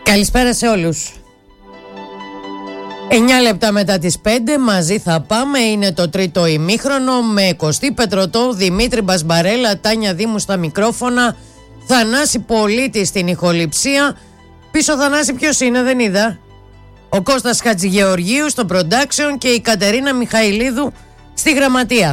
Καλησπέρα σε όλους. 9 λεπτά μετά τις 5 μαζί θα πάμε. Είναι το τρίτο ημίχρονο με Κωστή Πετρωτό, Δημήτρη Μπασμπαρέλα, Τάνια Δήμου στα μικρόφωνα, Θανάση Πολίτη στην ηχοληψία. Πίσω Θανάση ποιος είναι, δεν είδα. Ο Κώστας Χατζηγεωργίου στο production και η Κατερίνα Μιχαηλίδου στη γραμματεία.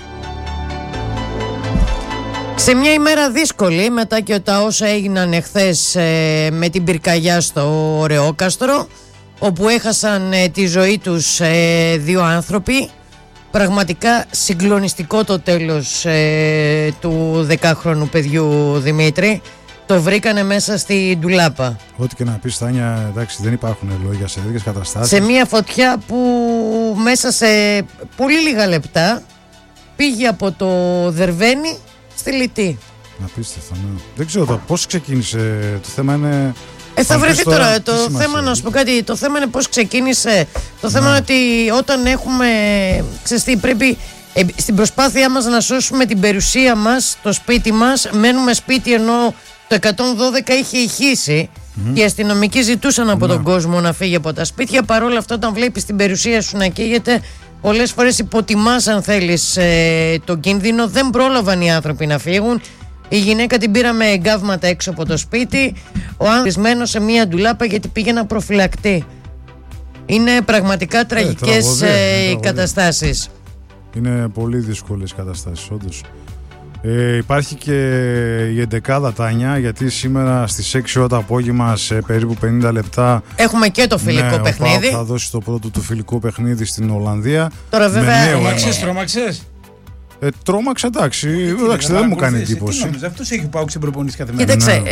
Σε μια ημέρα δύσκολη μετά και τα όσα έγιναν εχθές με την πυρκαγιά στο Ρεόκαστρο, όπου έχασαν τη ζωή τους δύο άνθρωποι. Πραγματικά συγκλονιστικό το τέλος του 10χρονου παιδιού, Δημήτρη. Το βρήκανε μέσα στη ντουλάπα. Ό,τι και να πεις, Τάνια, εντάξει, δεν υπάρχουν λόγια σε τέτοιες καταστάσεις. Σε μια φωτιά που μέσα σε πολύ λίγα λεπτά πήγε από το Δερβαίνη στη Λυτή. Απίστευτο, ναι. Δεν ξέρω πώς ξεκίνησε. Το θέμα είναι... θα βρεθεί τώρα το θέμα, να σου πω κάτι. Το θέμα είναι πώς ξεκίνησε. Το θέμα είναι ότι όταν έχουμε, ξέρεις τι, πρέπει στην προσπάθειά μας να σώσουμε την περιουσία μας, το σπίτι μας, μένουμε σπίτι ενώ το 112 είχε ηχήσει και οι αστυνομικοί ζητούσαν από τον κόσμο να φύγει από τα σπίτια. Παρόλα αυτά, όταν βλέπεις την περιουσία σου να καίγεται, πολλές φορές υποτιμάς, αν θέλεις, τον κίνδυνο. Δεν πρόλαβαν οι άνθρωποι να φύγουν. Η γυναίκα την πήραμε εγκάβματα έξω από το σπίτι. Ο άνθρωπος σε μία ντουλάπα γιατί πήγε να προφυλακτεί. Είναι πραγματικά τραγικές οι καταστάσεις. Είναι πολύ δύσκολες καταστάσεις, όντως. Υπάρχει και η 11η, Τάνια, γιατί σήμερα στις 6 ώρα το απόγευμα, σε περίπου 50 λεπτά, έχουμε και το φιλικό παιχνίδι. Θα δώσει το πρώτο του φιλικό παιχνίδι στην Ολλανδία. Τώρα βέβαια Τρόμαξες. Τρόμαξα, εντάξει, δεν μου κάνει εντύπωση. Αυτός έχει πάω προπονήσει κάθε μέρα. Κοίταξε,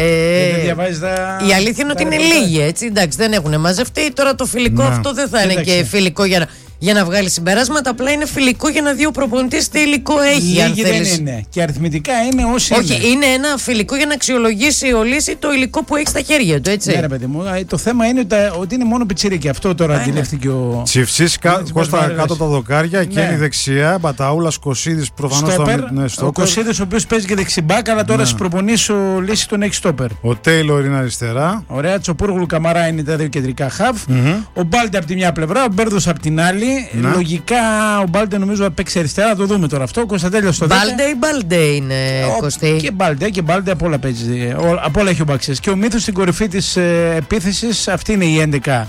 η αλήθεια είναι ότι είναι λίγοι, έτσι, εντάξει, δεν έχουν μαζευτεί. Τώρα το φιλικό αυτό δεν θα είναι και φιλικό για να βγάλει συμπεράσματα, απλά είναι φιλικό για να δει ο προπονητής τι υλικό έχει. Αν δεν είναι. Και αριθμητικά είναι όσοι είναι. Όχι, είναι ένα φιλικό για να αξιολογήσει ο Λύση το υλικό που έχει στα χέρια του, έτσι. Ναι, ρε παιδί μου, το θέμα είναι ότι είναι μόνο πιτσιρίκι. Αυτό τώρα αντιλήφθηκε ο. Τσιφσής Κώστα κάτω τα δοκάρια, Κέννη δεξιά, Μπαταούλας, Κωσίδης προφανώς. Ο Κωσίδης, ο οποίος παίζει και δεξιμπάκ, αλλά τώρα στις προπονήσεις ο Λύση τον έχει στόπερ. Ο Τέιλορ είναι αριστερά. Ωραία, Τσοπούργλου, Καμαρά είναι τα δύο κεντρικά χαβ. Ο Μπάλτε από τη μια πλευρά, ο Μπέρδος από την άλλη. Λογικά ο Μπάλτε νομίζω θα παίξει αριστερά, θα το δούμε τώρα αυτό. Ο Κωνσταντέλιος στο 10. Μπάλτε είναι, Κωστή. Και Μπάλτε από όλα παίζει. Από όλα έχει ο Μπαξές. Και ο Μύθος στην κορυφή της επίθεσης, αυτή είναι η 11.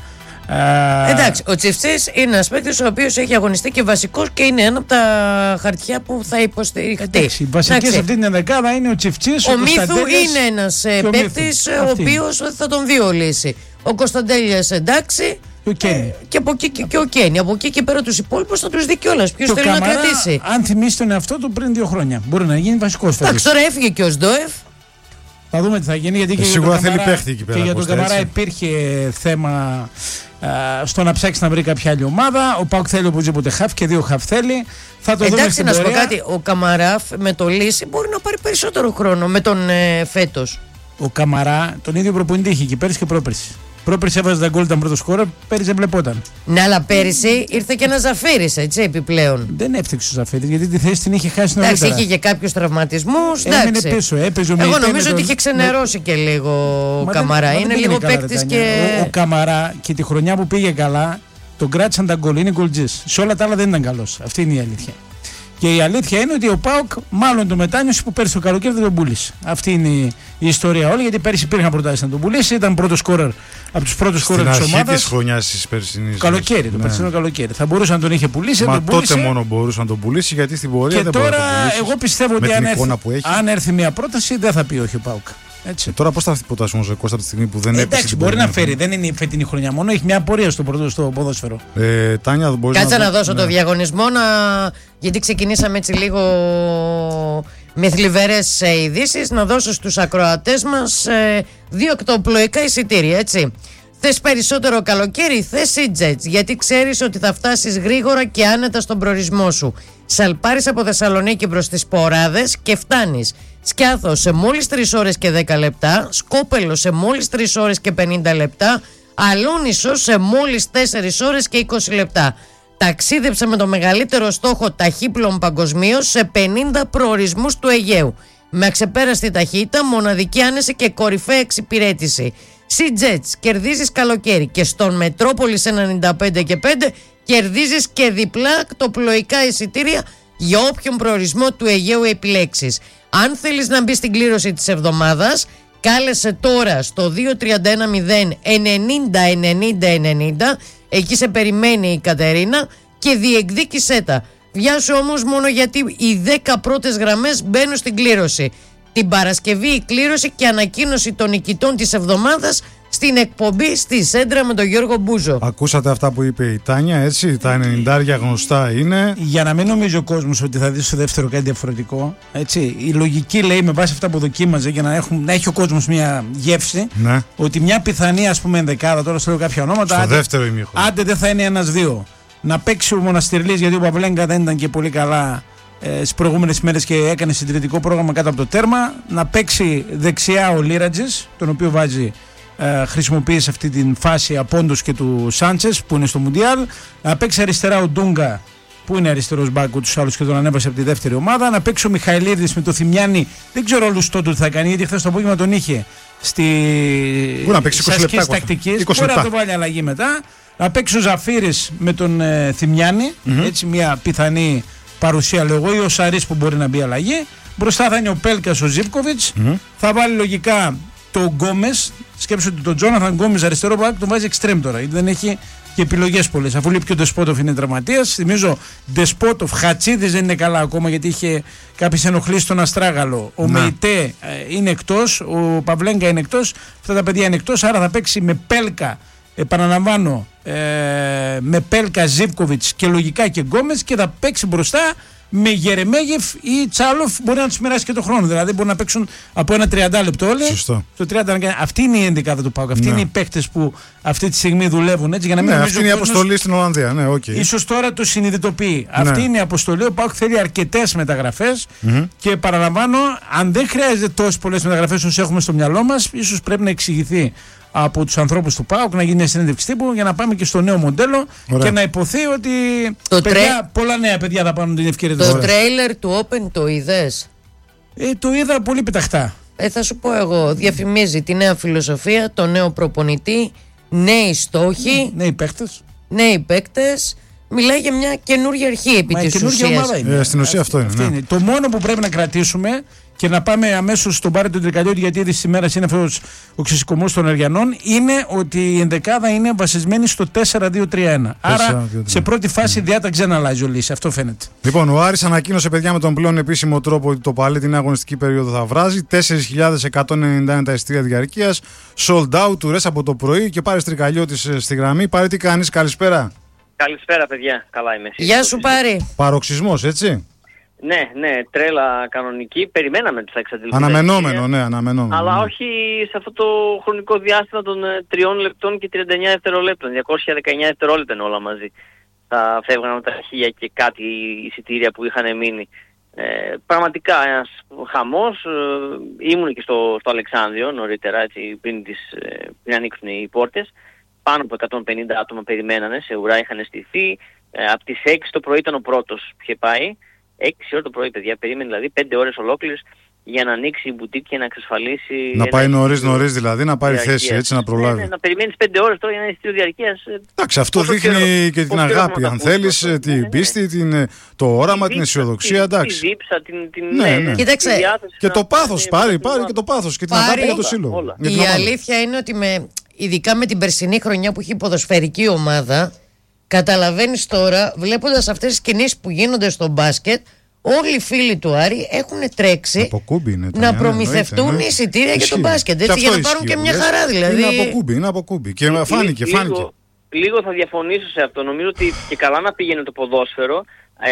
Εντάξει, ο Τσιφτσής είναι ένας παίκτης ο οποίος έχει αγωνιστεί και βασικός και είναι ένα από τα χαρτιά που θα υποστηριχτεί. Εντάξει, βασικές αυτή την ενδεκάδα είναι ο Τσιφτσής. Ο Μύθου είναι ένας παίκτης ο οποίος θα τον δει ο Λύση. Ο Κωνσταντέλιας, εντάξει. Και από εκεί και ο Κένι. Από εκεί και πέρα τους υπόλοιπους θα τους δει κιόλας. Ποιος θέλει να κρατήσει. Αν θυμίσει τον εαυτό του πριν 2 χρόνια, μπορεί να γίνει βασικός φέτος. Εντάξει, τώρα έφυγε και ο Σντόεφ. Θα δούμε τι θα γίνει. Γιατί σίγουρα θέλει παίχτη εκεί πέρα. Και για τον Καμαρά υπήρχε θέμα στο να ψάξει να βρει κάποια άλλη ομάδα. Ο Πάουκ θέλει οπωσδήποτε χαφ και 2 χαφ θέλει. Θα το δούμε στην πορεία. Να σου πω κάτι. Ο Καμαρά με το Λύση μπορεί να πάρει περισσότερο χρόνο με τον φέτος. Ο Καμαρά τον ίδιο προπονητή είχε και πέρυσι και πρόπερσι. Πρόπερσι έβαζε τα γκολ, ήταν πρώτο σκόρερ, πέρυσι δεν βλεπόταν. Ναι, αλλά πέρυσι ήρθε και ένα Ζαφύρης, έτσι, επιπλέον. Δεν έφτιαξε ο Ζαφύρης, γιατί τη θέση την είχε χάσει νωρίτερα. Εντάξει, είχε και κάποιους τραυματισμούς. Έμεινε πίσω, έπαιζε ο Εγώ νομίζω ότι είχε ξενερώσει και λίγο ο Καμαρά. Είναι λίγο παίκτης και. Ο Καμαρά και τη χρονιά που πήγε καλά, τον κράτησαν τα γκολ, είναι γκολτζής. Σε όλα τα άλλα δεν ήταν καλός. Αυτή είναι η αλήθεια. Και η αλήθεια είναι ότι ο ΠΑΟΚ μάλλον τον μετάνιωσε που πέρσι το καλοκαίρι δεν τον πούλησε. Αυτή είναι η ιστορία όλη, γιατί πέρσι υπήρχαν προτάσεις να τον πουλήσει. Ήταν πρώτο σκόρερ από τους πρώτους σκόρερ της ομάδας. Στην αρχή της χρονιάς της περσινής. Καλοκαίρι, το περσινό καλοκαίρι. Θα μπορούσε να τον είχε πουλήσει. Μα τότε μόνο μπορούσε να τον πουλήσει, γιατί στην πορεία δεν μπορούσε να τον πουλήσει. Και τώρα εγώ πιστεύω ότι αν έρθει μια πρόταση δεν θα πει όχι ο ΠΑΟΚ. Τώρα πώς θα προτάσει όμως ο Κώστα τη στιγμή που δεν έπαιξε. Εντάξει, μπορεί να φέρει, δεν είναι η φετινή χρονιά μόνο, έχει μια πορεία στο ποδόσφαιρο. Τάνια, κάτσε να δώσω το διαγωνισμό, γιατί ξεκινήσαμε έτσι λίγο με θλιβερές ειδήσεις. Να δώσω στους ακροατές μας 2 οκτωπλοϊκά εισιτήρια, έτσι. Θες περισσότερο καλοκαίρι, θες EasyJet, γιατί ξέρεις ότι θα φτάσεις γρήγορα και άνετα στον προορισμό σου. Σαλπάρεις από Θεσσαλονίκη προς τις Ποράδες και φτάνεις. Σκιάθο σε μόλις 3 ώρες και 10 λεπτά, Σκόπελο σε μόλις 3 ώρες και 50 λεπτά, Αλόνισο σε μόλις 4 ώρες και 20 λεπτά. Ταξίδεψε με το μεγαλύτερο στόχο ταχύπλων παγκοσμίως σε 50 προορισμούς του Αιγαίου. Με αξεπέραστη ταχύτητα, μοναδική άνεση και κορυφαία εξυπηρέτηση. Sea-Jets κερδίζεις καλοκαίρι και στον Μετρόπολης 95 και 5 κερδίζεις και διπλά ακτοπλοϊκά εισιτήρια για όποιον προορισμό του Αιγαίου επιλέξεις. Αν θέλεις να μπεις στην κλήρωση της εβδομάδας, κάλεσε τώρα στο 2310-90-90-90, εκεί σε περιμένει η Κατερίνα και διεκδίκησέ τα. Βιάσου όμως μόνο γιατί οι 10 πρώτες γραμμές μπαίνουν στην κλήρωση. Την Παρασκευή η κλήρωση και ανακοίνωση των νικητών της εβδομάδας στην εκπομπή στη Σέντρα με τον Γιώργο Μπούζο. Ακούσατε αυτά που είπε η Τάνια, έτσι, τα 90 γνωστά είναι. Για να μην νομίζει ο κόσμος ότι θα δει στο δεύτερο κάτι διαφορετικό, έτσι, η λογική λέει με βάση αυτά που δοκίμαζε για να έχει ο κόσμος μια γεύση, ναι, ότι μια πιθανή, ας πούμε, ενδεκάδα, τώρα στο λέω κάποια ονόματα, στο δεύτερο ημίχρονο, άντε δεν θα είναι 1-2. Να παίξει ο Μοναστηρλής, γιατί ο Παυλέγκα δεν ήταν και πολύ καλά στις προηγούμενες μέρες και έκανε συντηρητικό πρόγραμμα κάτω από το τέρμα. Να παίξει δεξιά ο Λίρατζης, τον οποίο χρησιμοποιεί σε αυτή την φάση απόντος και του Σάντσες που είναι στο Μουντιάλ. Να παίξει αριστερά ο Ντούγκα, που είναι αριστερός μπακ, τους άλλους και τον ανέβασε από τη δεύτερη ομάδα. Να παίξει ο Μιχαηλίδης με το Θημιάνι. Δεν ξέρω όλους τότε τι θα κάνει, γιατί χθες το απόγευμα τον είχε στις ασκήσεις τακτικής. Μπορεί να το βάλει αλλαγή μετά. Να παίξει ο Ζαφύρης με τον Θημιάνι, έτσι μια πιθανή παρουσία λέγω, ή ο Σαρίς που μπορεί να μπει αλλαγή. Μπροστά θα είναι ο Πέλκας, ο Ζίβκοβιτς. Θα βάλει λογικά το Γκόμες. Σκέψου ότι τον Τζόναθαν Γκόμες αριστερό μπακ τον βάζει εξτρέμ τώρα, γιατί δεν έχει και επιλογές πολλές. Αφού λέει και ο Ντεσπότοφ είναι τραυματίας. Θυμίζω Ντεσπότοφ, Χατσίδης δεν είναι καλά ακόμα γιατί είχε κάποιες ενοχλήσεις στον Αστράγαλο. Ο Μεϊτέ είναι εκτός, ο Παυλέγκα είναι εκτός. Αυτά τα παιδιά είναι εκτός, άρα θα παίξει με Πέλκα. Επαναλαμβάνω, με Πέλκα, Ζίβκοβιτς και λογικά και Γκόμες, και θα παίξει μπροστά με Γερεμέγεφ ή Τσάλοφ. Μπορεί να τους μοιράσει και το χρόνο. Δηλαδή μπορεί να παίξουν από ένα 30 λεπτό όλοι. Σωστό. Το 30, αυτή είναι η ενδεκάδα του ΠΑΟΚ. Αυτοί είναι οι παίκτες που αυτή τη στιγμή δουλεύουν. Έτσι, για να μην αυτή είναι η αποστολή στην Ολλανδία. Ναι, okay. Ίσως τώρα το συνειδητοποιεί. Αυτή είναι η αποστολή. Ο ΠΑΟΚ θέλει αρκετές μεταγραφές. Και παραλαμβάνω, αν δεν χρειάζεται τόσες πολλές μεταγραφές όσο έχουμε στο μυαλό μας, ίσως πρέπει να εξηγηθεί από τους ανθρώπους του ΠΑΟΚ, να γίνει μια συνέντευξη τύπου για να πάμε και στο νέο μοντέλο. Ωραία. Και να υποθεί ότι πολλά νέα παιδιά θα πάρουν την ευκαιρία του. Το τρέιλερ του Open το είδες? Το είδα πολύ πεταχτά. Θα σου πω εγώ, διαφημίζει τη νέα φιλοσοφία, το νέο προπονητή, νέοι στόχοι, νέοι παίκτες. Μιλάει για μια καινούργια αρχή επί της ουσίας. Στην ουσία αυτό είναι. Είναι. Το μόνο που πρέπει να κρατήσουμε και να πάμε αμέσως στον Πάρη του Τρικαλιώτη, γιατί ήδη σήμερα είναι αυτός ο ξεσηκωμός των Αριανών, είναι ότι η ενδεκάδα είναι βασισμένη στο 4-2-3-1. Άρα σε πρώτη φάση διάταξη δεν αλλάζει ο Λύση. Αυτό φαίνεται. Λοιπόν, ο Άρης ανακοίνωσε, παιδιά, με τον πλέον επίσημο τρόπο ότι το Παλί την αγωνιστική περίοδο θα βράζει. 4.191 τα εισιτήρια διαρκείας. Sold out, τουρές από το πρωί. Και Πάρης Τρικαλιώτης στη γραμμή. Πάρη, τι κάνεις? Καλησπέρα. Καλησπέρα, παιδιά. Καλά είμαι. Γεια σου, Πάρη. Παροξισμός, έτσι? Ναι, τρέλα κανονική. Περιμέναμε ότι θα εξαντληθεί. Αναμενόμενο, ναι, αναμενόμενο. Αλλά όχι σε αυτό το χρονικό διάστημα των 3 λεπτών και 39 δευτερολέπτων. 219 δευτερόλεπτα είναι όλα μαζί. Θα φεύγαν από τα 1000 και κάτι εισιτήρια που είχαν μείνει. Πραγματικά ένας χαμός. Ήμουν και στο Αλεξάνδριο νωρίτερα, έτσι, πριν ανοίξουν οι πόρτες. Πάνω από 150 άτομα περιμένανε, σε ουρά είχαν στηθεί. Από τις 6 το πρωί ήταν ο πρώτος που είχε πάει. 6 ώρα το πρωί, παιδιά, περίμενε δηλαδή 5 ώρες ολόκληρες για να ανοίξει η μπουτίκ και να εξασφαλίσει. Να πάει νωρίς δηλαδή, να πάρει θέση, έτσι, να προλάβει. Να περιμένεις 5 ώρες τώρα για ένα εισιτήριο διαρκείας. Εντάξει, αυτό δείχνει και την αγάπη, αν θέλεις, την πίστη, το όραμα, την αισιοδοξία. Τη δίψα, ναι. Κοίταξε. Και το πάθος, πάρει και το πάθος και την αγάπη για το σύλλογο. Η αλήθεια είναι ότι ειδικά με την περσινή χρονιά που έχει η ποδοσφαιρική ομάδα, καταλαβαίνεις τώρα, βλέποντας αυτές τις κινήσεις που γίνονται στο μπάσκετ, όλοι οι φίλοι του Άρη έχουν τρέξει να προμηθευτούν εισιτήρια για το μπάσκετ. Έτσι, για να πάρουν και μια χαρά δηλαδή. Είναι από κούμπι. Και φάνηκε. Λίγο θα διαφωνήσω σε αυτό. Νομίζω ότι και καλά να πήγαινε το ποδόσφαιρο.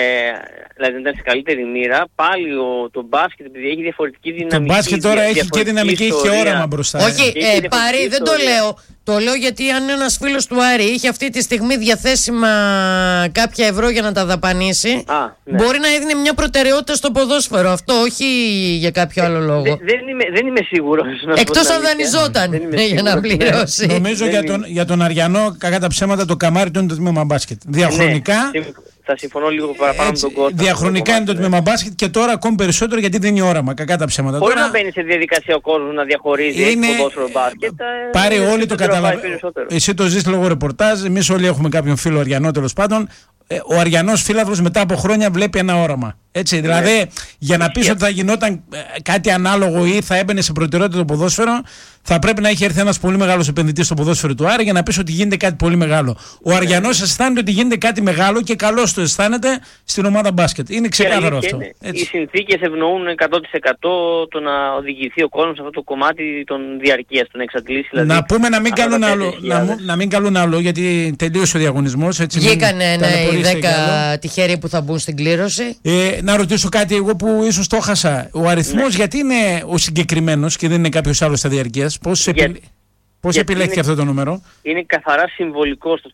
Δηλαδή ήταν σε καλύτερη μοίρα. Πάλι το μπάσκετ, επειδή έχει διαφορετική δυναμική. Το μπάσκετ τώρα έχει και δυναμική, έχει και όραμα μπροστά. Όχι, Πάρη, δεν το λέω. Το λέω γιατί αν ένας φίλος του Άρη είχε αυτή τη στιγμή διαθέσιμα κάποια ευρώ για να τα δαπανίσει, μπορεί να έδινε μια προτεραιότητα στο ποδόσφαιρο. Αυτό όχι για κάποιο άλλο λόγο. Δεν είμαι σίγουρος. Εκτός αν δανειζόταν για να πληρώσει. Νομίζω για τον Αριανό, κακά τα ψέματα, το καμάρι του είναι το τμήμα μπάσκετ. Διαχρονικά. Θα συμφωνώ λίγο παραπάνω με τον Κώστα. Διαχρονικά είναι το τμήμα μπάσκετ και τώρα ακόμη περισσότερο γιατί δεν είναι όραμα. Κακά τα ψέματα. Μπορεί να μπαίνει σε διαδικασία ο κόσμος να διαχωρίζει ποδόσφαιρο μπάσκετ. Πάρε όλοι το καταλαβαίνουν. Εσύ το ζεις λόγω ρεπορτάζ. Εμείς όλοι έχουμε κάποιον φίλο Αριανό τέλος πάντων. Ο Αριανός φίλαθλος μετά από χρόνια βλέπει ένα όραμα. Έτσι, δηλαδή, για να πεις ότι θα γινόταν κάτι ανάλογο ή θα έμπαινε σε προτεραιότητα το ποδόσφαιρο, θα πρέπει να έχει έρθει ένας πολύ μεγάλος επενδυτής στο ποδόσφαιρο του Άρη για να πεις ότι γίνεται κάτι πολύ μεγάλο. Ο Αριανός αισθάνεται ότι γίνεται κάτι μεγάλο και καλώς το αισθάνεται στην ομάδα μπάσκετ. Είναι ξεκάθαρο αυτό. Οι συνθήκες ευνοούν 100% το να οδηγηθεί ο κόσμος σε αυτό το κομμάτι των διαρκείας, των εξαντλήσει. Δηλαδή, να πούμε να μην καλούν άλλο, γιατί τελείωσε ο διαγωνισμός. Βγήκανε οι 10 τυχεροί που θα μπουν στην κλήρωση. Να ρωτήσω κάτι εγώ που ίσως το χάσα. Ο αριθμός γιατί είναι ο συγκεκριμένος και δεν είναι κάποιος άλλος στα διαρκείας? Πώς επιλέχθηκε αυτό το νούμερο? Είναι καθαρά συμβολικό στο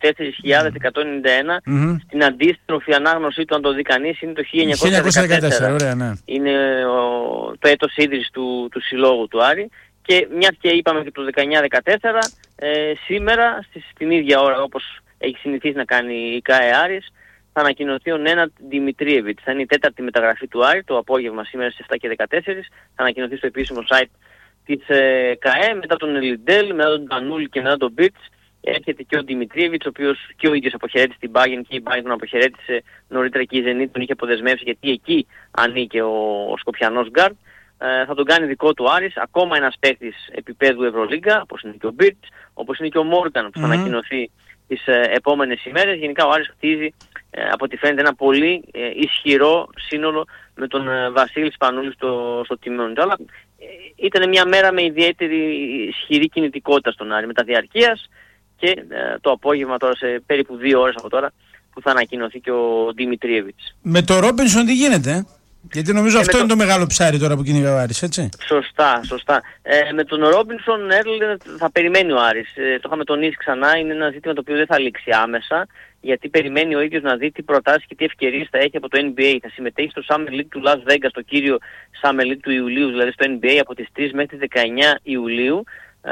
4.191. Στην αντίστροφη ανάγνωσή του, αν το δει κανείς, είναι το 1914. Ωραία, ναι. Είναι το έτος ίδρυσης του συλλόγου του Άρη. Και μιας και είπαμε και το 1914, σήμερα στην ίδια ώρα όπως έχει συνηθίσει να κάνει η ΚΑΕ Άρης, θα ανακοινωθεί ο Νέναντ Δημητρίεβιτς. Θα είναι η τέταρτη μεταγραφή του Άρη το απόγευμα σήμερα στις 7 και 14. Θα ανακοινωθεί στο επίσημο site της ΚΑΕ. Μετά τον Ελιντέλ, μετά τον Τανούλη και μετά τον Μπίτς έρχεται και ο Δημητρίεβιτς, ο οποίος και ο ίδιος αποχαιρέτησε την Bayern και η Bayern τον αποχαιρέτησε νωρίτερα και η Zenit τον είχε αποδεσμεύσει γιατί εκεί ανήκε ο Σκοπιανός γκάρντ. Θα τον κάνει δικό του Άρης. Ακόμα ένας παίκτης επίπεδου Ευρωλίγκα, όπως είναι και ο Μπίτς, όπως είναι και ο Μόργαν που θα ανακοινωθεί τις επόμενες ημέρες. Γενικά ο Άρης χτίζει από ό,τι φαίνεται ένα πολύ ισχυρό σύνολο με τον Βασίλη Σπανούλη στο τιμόνι του. Αλλά ήταν μια μέρα με ιδιαίτερη ισχυρή κινητικότητα στον Άρη μεταδιαρκείας και το απόγευμα τώρα σε περίπου 2 ώρες από τώρα που θα ανακοινωθεί και ο Δημητρίεβιτς. Με το Ρόμπινσον τι γίνεται? Γιατί νομίζω αυτό είναι το μεγάλο ψάρι τώρα που κυνηγά ο Άρης, έτσι. Σωστά. Με τον Ρόμπινσον θα περιμένει ο Άρης. Το είχαμε τονίσει ξανά, είναι ένα ζήτημα το οποίο δεν θα λήξει άμεσα, γιατί περιμένει ο ίδιος να δει τι προτάσεις και τι ευκαιρίες θα έχει από το NBA. Θα συμμετέχει στο Summer League του Las Vegas, το κύριο Summer League του Ιουλίου, δηλαδή στο NBA από τις 3 μέχρι τις 19 Ιουλίου,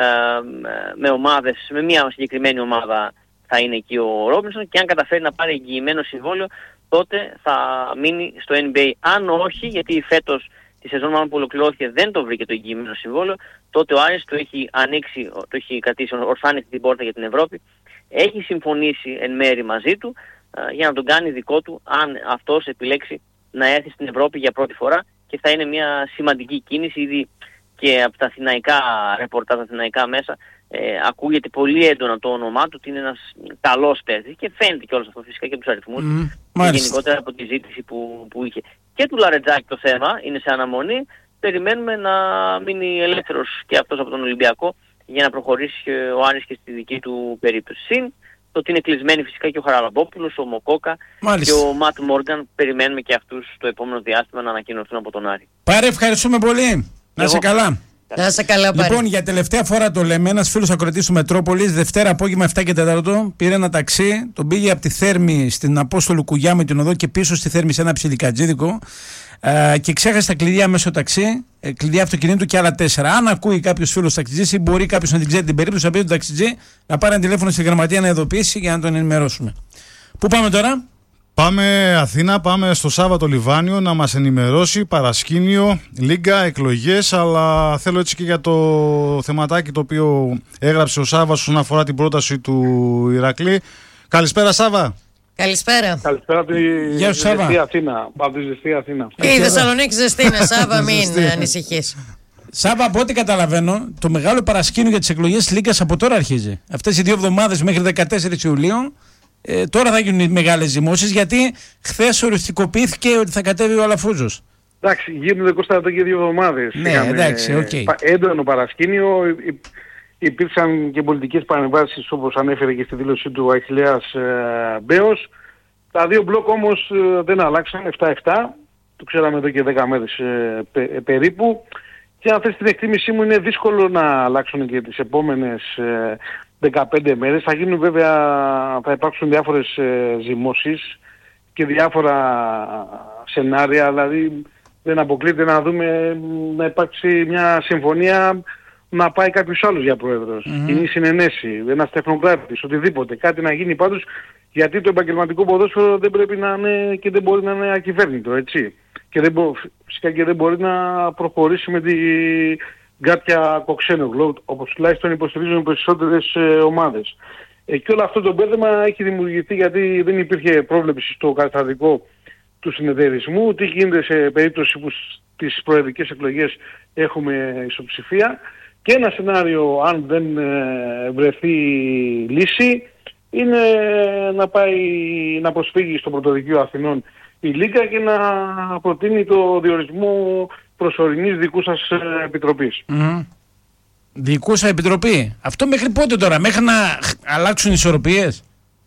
με μια συγκεκριμένη ομάδα θα είναι εκεί ο Ρόμπινσον και αν καταφέρει να πάρει εγγυημένο συμβόλαιο, τότε θα μείνει στο NBA. Αν όχι, γιατί φέτος τη σεζόν μάλλον που ολοκληρώθηκε δεν το βρήκε το εγγυημένο συμβόλαιο, τότε ο Άρης το έχει ανοίξει, το έχει κρατήσει ορθάνικτη την πόρτα για την Ευρώπη. Έχει συμφωνήσει εν μέρη μαζί του για να τον κάνει δικό του αν αυτός επιλέξει να έρθει στην Ευρώπη για πρώτη φορά και θα είναι μια σημαντική κίνηση. Ήδη και από τα αθηναϊκά ρεπορτάζ, τα αθηναϊκά μέσα ακούγεται πολύ έντονα το όνομά του ότι είναι ένας καλός παίκτης και φαίνεται και όλο αυτό φυσικά και από τους αριθμούς και γενικότερα από τη ζήτηση που είχε. Και του Λαρετζάκη το θέμα είναι σε αναμονή. Περιμένουμε να μείνει ελεύθερος και αυτός από τον Ολυμπιακό για να προχωρήσει ο Άρης και στη δική του περίπτωση. Συν το ότι είναι κλεισμένοι φυσικά και ο Χαραλαμπόπουλος, ο Μοκόκα και ο Ματ Μόργαν. Περιμένουμε και αυτούς το επόμενο διάστημα να ανακοινωθούν από τον Άρη. Πάρε, ευχαριστούμε πολύ. Να είσαι καλά. Να είσαι καλά, πάρε. Λοιπόν, για τελευταία φορά το λέμε, ένας φίλος ακροατής του Μετρόπολης, Δευτέρα απόγευμα 7 και 4, πήρε ένα ταξί, τον πήγε από τη Θέρμη στην Απόστολου Κουγιά με την οδό και πίσω στη Θέρμη σε ένα ψιλικατζίδικο και ξέχασε τα κλειδιά μέσα στο ταξί, κλειδιά αυτοκινήτου και άλλα 4. Αν ακούει κάποιος φίλος ταξιτζής ή μπορεί κάποιος να την ξέρει την περίπτωση, να πει τον ταξιτζή να πάρει ένα τηλέφωνο στη γραμματεία να ειδοποιήσει για να τον ενημερώσουμε. Πού πάμε τώρα? Πάμε Αθήνα, πάμε στο Σάββατο Λιβάνιο να μας ενημερώσει παρασκήνιο, λίγκα, εκλογές, αλλά θέλω έτσι και για το θεματάκι το οποίο έγραψε ο Σάββας όσον αφορά την πρόταση του Ηρακλή. Καλησπέρα Σάββα. Καλησπέρα. Καλησπέρα από τη ζεστή Αθήνα. Η Θεσσαλονίκη ζεστή είναι, Σάββα, μην ανησυχείς. Σάββα, από ό,τι καταλαβαίνω, το μεγάλο παρασκήνιο για τις εκλογές Λίγκας από τώρα αρχίζει. Αυτές οι 2 εβδομάδες μέχρι 14 Ιουλίου. Τώρα θα γίνουν οι μεγάλες ζυμώσεις, γιατί χθες οριστικοποιήθηκε ότι θα κατέβει ο Αλαφούζος. Εντάξει, γίνονται Κώστα εδώ και 2 εβδομάδες. Ναι, εντάξει, οκ. Έντονο παρασκήνιο, υπήρξαν και πολιτικές παρεμβάσεις όπως ανέφερε και στη δήλωσή του ο Αχιλλέας Μπέος. Τα 2 μπλοκ όμως δεν αλλάξαν, 7-7, το ξέραμε εδώ και 10 μέρες περίπου. Και αν θες την εκτίμησή μου είναι δύσκολο να αλλάξουν και τις επόμενες 15 μέρες. Θα γίνουν βέβαια, θα υπάρξουν διάφορες ζυμώσεις και διάφορα σενάρια, δηλαδή δεν αποκλείται να δούμε να υπάρξει μια συμφωνία να πάει κάποιος άλλος για πρόεδρος, κοινή συνενέση, ένας τεχνοκράτης, οτιδήποτε, κάτι να γίνει πάντως, γιατί το επαγγελματικό ποδόσφαιρο δεν πρέπει να είναι και δεν μπορεί να είναι ακυβέρνητο, έτσι. Και φυσικά και δεν μπορεί να προχωρήσει με την γκάτια Κοξένογλου, όπως τουλάχιστον υποστηρίζουν περισσότερες ομάδες. Και όλο αυτό το μπέρδεμα έχει δημιουργηθεί γιατί δεν υπήρχε πρόβλεψη στο καταστατικό του συνεταιρισμού, τι γίνεται σε περίπτωση που στις προεδρικές εκλογές έχουμε ισοψηφία, και ένα σενάριο, αν δεν βρεθεί λύση, είναι να πάει να προσφύγει στο Πρωτοδικείο Αθηνών η Λίγκα και να προτείνει το διορισμό προσωρινής δικού σας επιτροπής. Δικούσα επιτροπή. Αυτό μέχρι πότε τώρα, μέχρι να αλλάξουν ισορροπίες?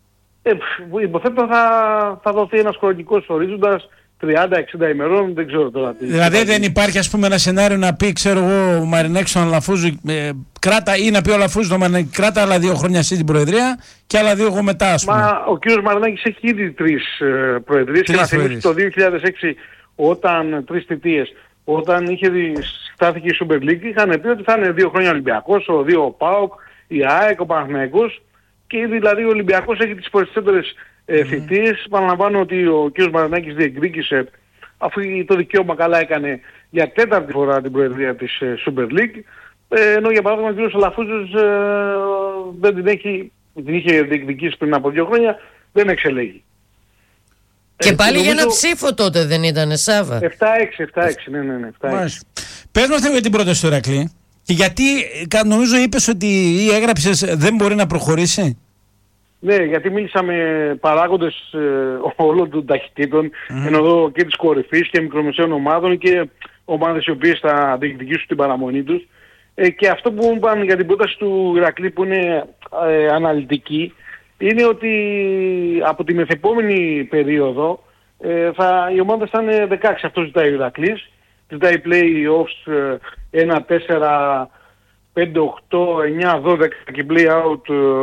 Υποθέτω θα δοθεί ένας χρονικός ορίζοντας 30-60 ημερών, δεν ξέρω τώρα τι. Δηλαδή δεν υπάρχει, ας πούμε, ένα σενάριο να πει, ξέρω εγώ, ο Μαρινάκης στον Αλαφούζου κράτα, ή να πει ο Αλαφούζου τον Μαρινάκη κράτα άλλα 2 χρόνια εσύ την Προεδρία και άλλα 2 εγώ μετά, ας πούμε. Μα ο κύριος Μαρινάκης έχει ήδη 3 προεδρίες και να θυμίσει το 2006 όταν 3 θητείες, όταν στάθηκε η Super League, είχαν πει ότι θα είναι 2 χρόνια Ολυμπιακός, 2 ο ΠΑΟΚ, η ΑΕΚ, ο Παναθηναϊκός, και ήδη δηλαδή ο Ολυμπιακός έχει τις περισσότερες θητείες. Παραλαμβάνω ότι ο κ. Μαρινάκης διεκδίκησε, αφού το δικαίωμα καλά έκανε, για 4η φορά την προεδρία της Super League, ενώ για παράδειγμα ο κ. Αλαφούζος δεν την είχε διεκδικήσει πριν από 2 χρόνια, δεν εξελέγει. Και πάλι για ένα ψήφο τότε δεν ήτανε, Σάβα? 7-6, ναι. 7-6. Πες μας για την πρόταση του Ηρακλή. Και γιατί, νομίζω είπες ότι ή έγραψες δεν μπορεί να προχωρήσει. Ναι, γιατί μίλησα με παράγοντες όλων των ταχυτήτων, ενώ εδώ και της κορυφής και μικρομεσαίων ομάδων και ομάδες οι οποίες θα διεκδικήσουν την παραμονή τους. Και αυτό που μου είπαν για την πρόταση του Ηρακλή, που είναι αναλυτική, είναι ότι από τη μεθεπόμενη περίοδο οι ομάδες θα είναι 16. Αυτό ζητάει ο Ηρακλής. Ζητάει play-offs 1, 4, 5, 8, 9, 12 και play-out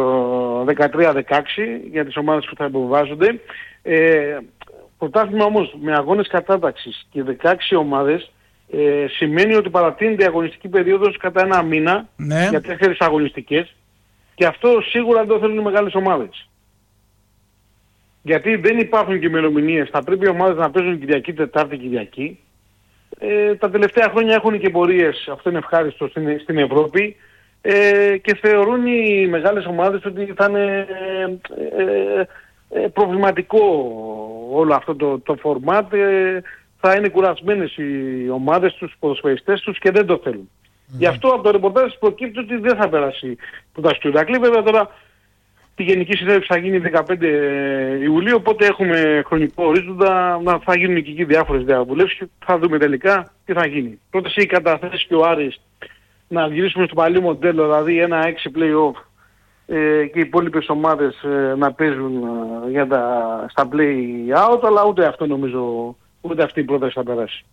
13-16 για τις ομάδες που θα υποβάζονται. Πρωτάθλημα όμως με αγώνες κατάταξης και 16 ομάδες σημαίνει ότι παρατείνεται η αγωνιστική περίοδος κατά 1 μήνα, ναι, για 4 αγωνιστικές, και αυτό σίγουρα δεν το θέλουν οι μεγάλες ομάδες. Γιατί δεν υπάρχουν και ημερομηνίες, θα πρέπει οι ομάδες να παίζουν Κυριακή, Τετάρτη, Κυριακή. Τα τελευταία χρόνια έχουν και πορείες, αυτό είναι ευχάριστο, στην Ευρώπη, και θεωρούν οι μεγάλες ομάδες ότι θα είναι προβληματικό όλο αυτό το format, θα είναι κουρασμένες οι ομάδες τους, οι ποδοσφαιριστές τους, και δεν το θέλουν. Γι' αυτό από το ρεπορτάζ προκύπτει ότι δεν θα περάσει πρόταση του Ηρακλή. Βέβαια τώρα τη Γενική Συνέλευση θα γίνει 15 Ιουλίου, οπότε έχουμε χρονικό ορίζοντα, θα γίνουν και εκεί διάφορες διαβουλεύσεις και θα δούμε τελικά τι θα γίνει. Πρώτα έχει καταθέσει και ο Άρης να γυρίσουμε στο παλιό μοντέλο, δηλαδή ένα 6 play-off και οι υπόλοιπες ομάδες να παίζουν στα play-out, αλλά ούτε αυτό νομίζω, ούτε αυτή η πρόταση θα περάσει.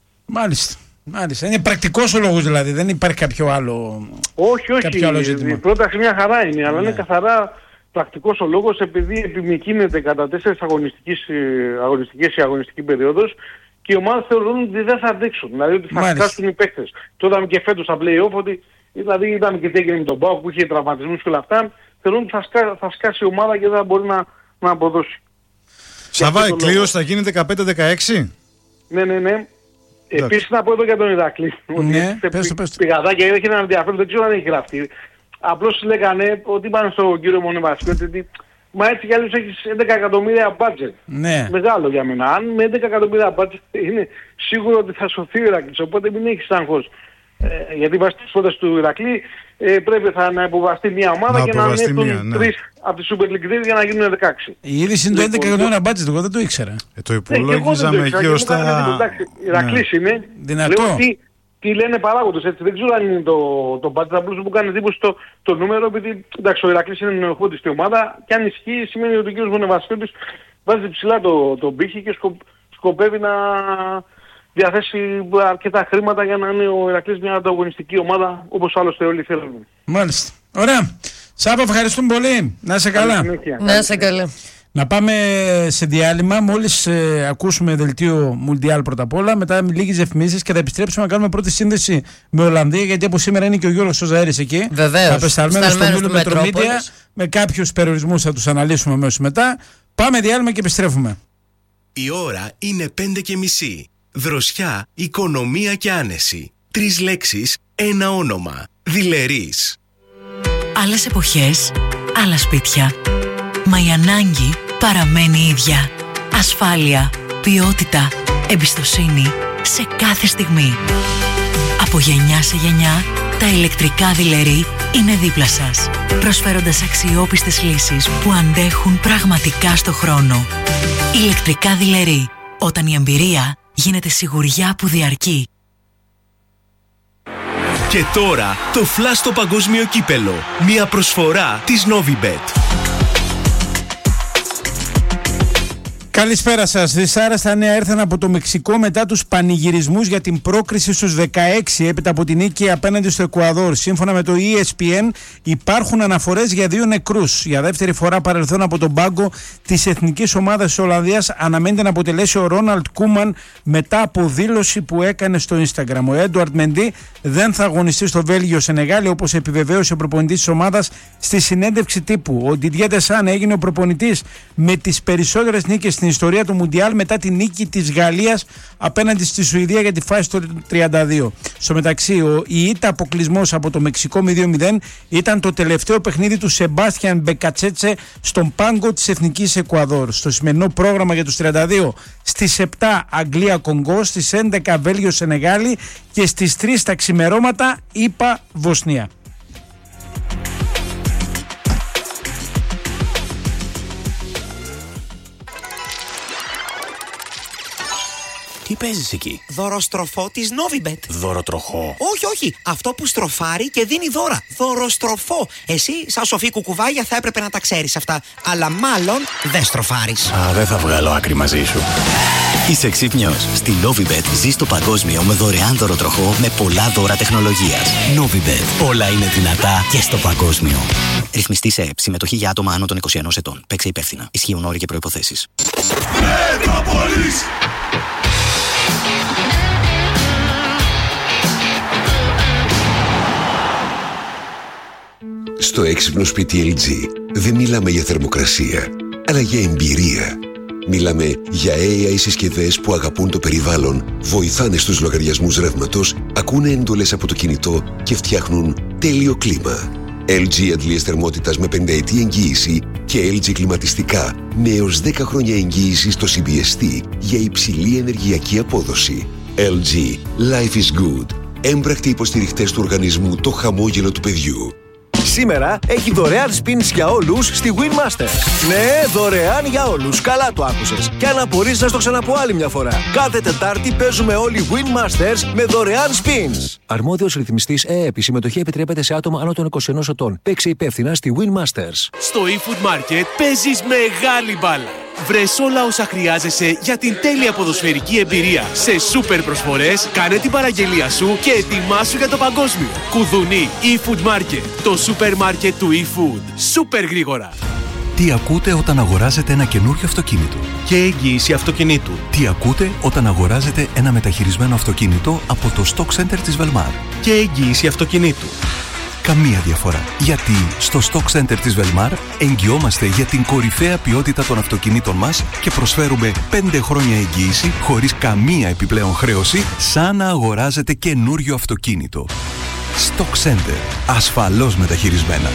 Μάλιστα. Είναι πρακτικός ο λόγος δηλαδή, δεν υπάρχει κάποιο άλλο, όχι, κάποιο άλλο ζήτημα. Η πρόταση μια χαρά είναι, αλλά είναι καθαρά πρακτικός ο λόγος, επειδή επιμηκύνεται κατά 4 αγωνιστικές η αγωνιστική περίοδος και οι ομάδες θεωρούν ότι δεν θα αντέξουν, δηλαδή ότι θα σκάσουν οι παίκτες. Το είδαμε και φέτος στα play-off, ότι δηλαδή είδαμε και τι έγινε με τον ΠΑΟΚ που είχε τραυματισμούς και όλα αυτά, θεωρούν ότι θα σκάσει η ομάδα και δεν θα μπορεί να αποδώσει. Σαββά, η κλήρωση θα γίνει 15-16? Ναι. Επίσης να πω εδώ για τον Ηρακλή, ναι, ότι πηγαδάκια έχει ένα ενδιαφέρον, δεν ξέρω αν έχει γραφτεί. Απλώς λέγανε ότι είπαν στον κύριο Μονεβασιώτη ότι μα έτσι κι άλλως έχεις 11 εκατομμύρια budget. Ναι. Μεγάλο για μένα. Αν με 11 εκατομμύρια budget είναι σίγουρο ότι θα σωθεί ο Ηρακλής, οπότε μην έχεις άγχος. Γιατί βάσει τις φώτες του Ηρακλή πρέπει να υποβαστεί μια ομάδα και να ανέβουν 3 από τη Super League για να γίνουν 16. Η είδηση είναι το 11 εκατομμύρια budget, εγώ δεν το ήξερα. Το υπολόγιζαμε γύρω στα... Ηρακλής είναι. Δυνατό. Λέω τι λένε παράγοντες, έτσι. Δεν ξέρω αν είναι το budget, απλώς μου κάνει εντύπωση το νούμερο, επειδή εντάξει, ο Ηρακλής είναι νεοφώτης στη ομάδα και αν ισχύει σημαίνει ότι ο κ. Μονεβασιώτης βάζει ψηλά το πύχη και σκοπεύει να διαθέσει αρκετά χρήματα για να είναι ο Ηρακλής μια ανταγωνιστική ομάδα, όπως άλλωστε όλοι θέλουν. Μάλιστα. Ωραία. Σάβα, ευχαριστούμε πολύ. Να είσαι καλά. Να είσαι καλά. Να πάμε σε διάλειμμα. Μόλις ακούσουμε δελτίο Μουντιάλ πρώτα απ' όλα, μετά λίγες διαφημίσεις και θα επιστρέψουμε να κάνουμε πρώτη σύνδεση με Ολλανδία. Γιατί από σήμερα είναι και ο Γιώργος ο Ζαέρης εκεί. Βεβαίως. Απεσταλμένος στο Μίλου Μετρομίδια. Με κάποιους περιορισμούς θα τους αναλύσουμε αμέσως μετά. Πάμε διάλειμμα και επιστρέφουμε. Η ώρα είναι 5:30. Δροσιά, οικονομία και άνεση. 3 λέξεις, ένα όνομα. Δειλερής. Άλλες εποχές, άλλα σπίτια. Μα η ανάγκη παραμένει ίδια. Ασφάλεια, ποιότητα, εμπιστοσύνη σε κάθε στιγμή. Από γενιά σε γενιά, τα ηλεκτρικά Δειλερή είναι δίπλα σας, προσφέροντας αξιόπιστες λύσεις που αντέχουν πραγματικά στο χρόνο. Ηλεκτρικά Δειλερή, όταν η εμπειρία γίνεται σιγουριά που διαρκεί. Και τώρα το φλας στο παγκόσμιο κύπελο. Μια προσφορά της Novibet. Καλησπέρα σας. Δυσάρεστα νέα ήρθαν από το Μεξικό μετά τους πανηγυρισμούς για την πρόκριση στους 16 έπειτα από την νίκη απέναντι στο Εκουαδόρ. Σύμφωνα με το ESPN υπάρχουν αναφορές για 2 νεκρούς. Για δεύτερη φορά παρελθόν από τον πάγκο της εθνικής ομάδας της Ολλανδίας αναμένεται να αποτελέσει ο Ρόναλντ Κούμαν μετά από δήλωση που έκανε στο Instagram. Ο Έντουαρντ Μεντί δεν θα αγωνιστεί στο Βέλγιο Σενεγάλη, όπως επιβεβαίωσε ο προπονητής της ομάδας στη συνέντευξη τύπου. Ο Ντιντιέ Ντεσάν έγινε ο προπονητής με τις περισσότερες νίκες στην ιστορία του Μουντιάλ μετά τη νίκη της Γαλλίας απέναντι στη Σουηδία για τη φάση του 32. Στο μεταξύ, η ήττα αποκλεισμός από το Μεξικό με 2-0 ήταν το τελευταίο παιχνίδι του Σεμπάστιαν Μπεκατσέτσε στον πάγκο της Εθνικής Εκουαδόρ. Στο σημερινό πρόγραμμα για τους 32, στις 7 Αγγλία Κονγκό, στις 11 Βέλγιο Σενεγάλη και στις 3 τα ξημερώματα ΗΠΑ Βοσνία. Τι παίζεις εκεί? Δωροστροφό της Novibet. Δωροτροχό? Όχι. Αυτό που στροφάρει και δίνει δώρα. Δωροστροφό. Εσύ, σαν σοφή κουκουβάγια, θα έπρεπε να τα ξέρεις αυτά. Αλλά μάλλον δεν στροφάρεις. Δεν θα βγάλω άκρη μαζί σου. Είσαι ξύπνιος. Στη Novibet ζεις το παγκόσμιο με δωρεάν δωροτροχό με πολλά δώρα τεχνολογίας. Novibet. Όλα είναι δυνατά και στο παγκόσμιο. Ρυθμιστή σε ΕΕΠ. Συμμετοχή για άτομα άνω των 21 ετών. Παίξε υπεύθυνα. Ισχύουν όροι και προϋποθέσεις. Στο έξυπνο σπίτι LG δεν μιλάμε για θερμοκρασία, αλλά για εμπειρία. Μιλάμε για AI συσκευές που αγαπούν το περιβάλλον, βοηθάνε στους λογαριασμούς ρεύματος, ακούνε εντολές από το κινητό και φτιάχνουν τέλειο κλίμα. LG αντλίες θερμότητας με 5ετή εγγύηση και LG κλιματιστικά με έως 10 χρόνια εγγύηση στο CBST για υψηλή ενεργειακή απόδοση. LG. Life is good. Έμπρακτοι υποστηριχτές του οργανισμού Το Χαμόγελο του Παιδιού. Σήμερα έχει δωρεάν spins για όλους στη Winmasters. Ναι, δωρεάν για όλους. Καλά το άκουσες. Και αν απορείς να στο ξαναπώ άλλη μια φορά. Κάθε Τετάρτη παίζουμε όλοι Winmasters με δωρεάν spins. Αρμόδιος ρυθμιστής ΕΕΠ. Η συμμετοχή επιτρέπεται σε άτομα άνω των 21 ετών. Παίξε υπεύθυνα στη Winmasters. Στο eFood Market παίζεις μεγάλη μπάλα. Βρες όλα όσα χρειάζεσαι για την τέλεια ποδοσφαιρική εμπειρία. Σε σούπερ προσφορές, κάνε την παραγγελία σου και ετοιμάσου για το παγκόσμιο. Κουδουνί eFood Market, το σούπερ μάρκετ του eFood. Σούπερ γρήγορα. Τι ακούτε όταν αγοράζετε ένα καινούριο αυτοκίνητο? Και εγγύηση αυτοκινήτου. Τι ακούτε όταν αγοράζετε ένα μεταχειρισμένο αυτοκίνητο από το Stock Center της Velmar? Και εγγύηση αυτοκινήτου. Καμία διαφορά. Γιατί στο Stock Center της Velmar εγγυόμαστε για την κορυφαία ποιότητα των αυτοκινήτων μας και προσφέρουμε 5 χρόνια εγγύηση χωρίς καμία επιπλέον χρέωση, σαν να αγοράζετε καινούριο αυτοκίνητο. Stock Center. Ασφαλώς μεταχειρισμένα.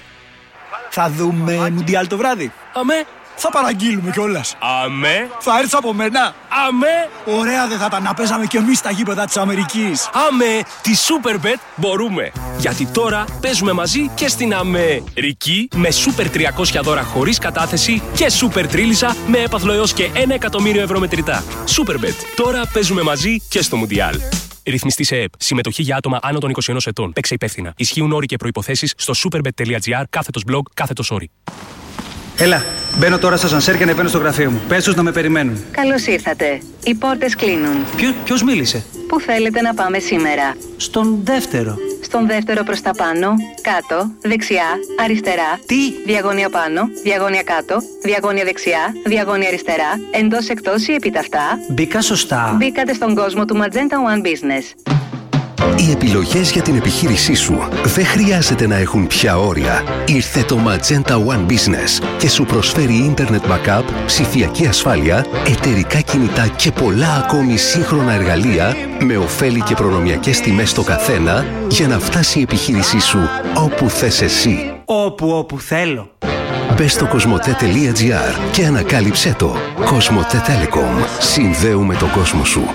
Θα δούμε Μουντιάλ το βράδυ. Αμέ. Θα παραγγείλουμε κιόλας. Αμέ. Θα έρθεις από μένα. Αμέ. Ωραία δεν θα ήταν να παίζαμε κι εμείς στα γήπεδα της Αμερικής. Αμέ. Τη Superbet μπορούμε. Γιατί τώρα παίζουμε μαζί και στην Αμερική με Super 300 δώρα χωρίς κατάθεση και Super Τρίλισσα με έπαθλο έως και 1 εκατομμύριο ευρώ μετρητά. Superbet. Τώρα παίζουμε μαζί και στο Μουντιάλ. Ρυθμιστή σε ΕΕΠ. Συμμετοχή για άτομα άνω των 21 ετών. Παίξε υπεύθυνα. Ισχύουν όροι και προϋποθέσεις στο superbet.gr /blog/όροι. Έλα, μπαίνω τώρα στο ασανσέρ και ανεβαίνω στο γραφείο μου. Πες τους να με περιμένουν. Καλώς ήρθατε. Οι πόρτες κλείνουν. Ποιος μίλησε? Πού θέλετε να πάμε σήμερα? Στον δεύτερο. Στον δεύτερο προς τα πάνω, κάτω, δεξιά, αριστερά. Τι? Διαγώνια πάνω, διαγώνια κάτω, διαγώνια δεξιά, διαγώνια αριστερά, εντός εκτός ή επιταυτά. Μπήκα σωστά. Μπήκατε στον κόσμο του Magenta One Business. Οι επιλογές για την επιχείρησή σου δεν χρειάζεται να έχουν πια όρια. Ήρθε το Magenta One Business και σου προσφέρει Internet Backup, ψηφιακή ασφάλεια, εταιρικά κινητά και πολλά ακόμη σύγχρονα εργαλεία με ωφέλη και προνομιακές τιμές στο καθένα για να φτάσει η επιχείρησή σου όπου θες εσύ. Όπου θέλω. Μπες στο cosmote.gr και ανακάλυψέ το. Cosmote Telecom. Συνδέουμε τον κόσμο σου.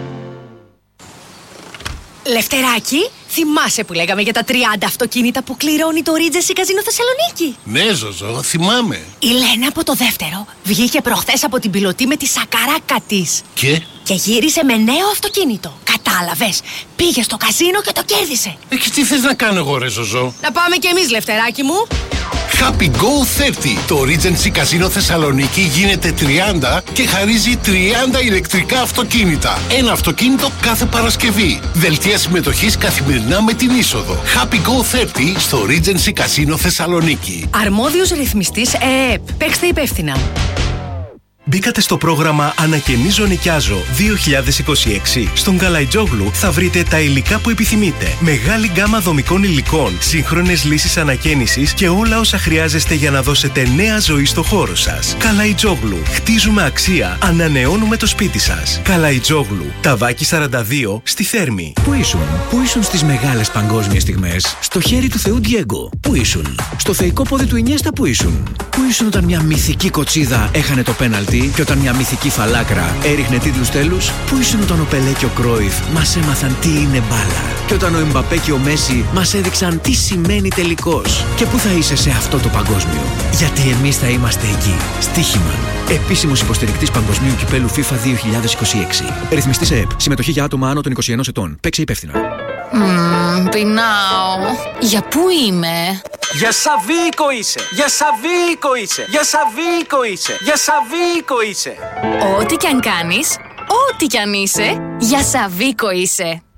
Λευτεράκι, θυμάσαι που λέγαμε για τα 30 αυτοκίνητα που κληρώνει το Regency Casino Θεσσαλονίκη? Ναι, Ζωζό, θυμάμαι. Η Λένα από το δεύτερο βγήκε προχθές από την πιλωτή με τη σακαράκα της. Και γύρισε με νέο αυτοκίνητο. Κατάλαβες, πήγε στο καζίνο και το κέρδισε. Και τι θες να κάνω εγώ, ρε Ζωζό? Να πάμε κι εμείς, Λευτεράκι μου. Happy Go 30. Το Regency Casino Θεσσαλονίκη γίνεται 30 και χαρίζει 30 ηλεκτρικά αυτοκίνητα. Ένα αυτοκίνητο κάθε Παρασκευή. Δελτία συμμετοχής καθημερινά με την είσοδο. Happy Go 30 στο Regency Casino Θεσσαλονίκη. Αρμόδιος ρυθμιστής ΕΕΠ. Παίξτε υπεύθυνα. Μπήκατε στο πρόγραμμα Ανακαινίζω Νοικιάζω 2026. Στον Καλαϊτζόγλου θα βρείτε τα υλικά που επιθυμείτε. Μεγάλη γκάμα δομικών υλικών, σύγχρονες λύσεις ανακαίνησης και όλα όσα χρειάζεστε για να δώσετε νέα ζωή στο χώρο σας. Καλαϊτζόγλου. Χτίζουμε αξία. Ανανεώνουμε το σπίτι σας. Καλαϊτζόγλου. Ταβάκι 42 στη Θέρμη. Πού ήσουν στις μεγάλες παγκόσμιες στιγμές? Στο χέρι του Θεού Ντιέγκο. Πού ήσουν? Στο θεϊκό πόδι του Ινιέστα. Πού ήσουν? Πού ήσουν όταν μια μυθική κοτσίδα έχανε το πέναλτι? Και όταν μια μυθική φαλάκρα έριχνε τίτλους τέλους? Πού ήσουν όταν ο Πελέ και ο Κρόιφ μας έμαθαν τι είναι μπάλα? Και όταν ο Εμπαπέ και ο Μέση μας έδειξαν τι σημαίνει τελικός? Και πού θα είσαι σε αυτό το παγκόσμιο? Γιατί εμείς θα είμαστε εκεί. Στοίχημα. Επίσημος υποστηρικτής Παγκοσμίου Κυπέλου FIFA 2026. Ρυθμιστής ΕΕΠ. Συμμετοχή για άτομα άνω των 21 ετών. Παίξε υπεύθυνα. Πεινάω. Για πού είμαι? Για Σαββίκο είσαι! Για Σαββίκο είσαι! Για Σαββίκο είσαι! Για Σαββίκο είσαι! Ό,τι κι αν κάνεις, ό,τι κι αν είσαι, για Σαββίκο είσαι.